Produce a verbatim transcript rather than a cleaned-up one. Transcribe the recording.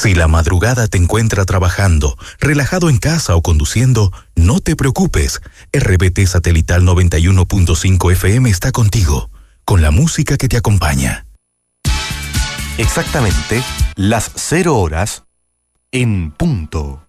Si la madrugada te encuentra trabajando, relajado en casa o conduciendo, no te preocupes. R B T Satelital noventa y uno punto cinco F M está contigo, con la música que te acompaña. Exactamente las cero horas en punto.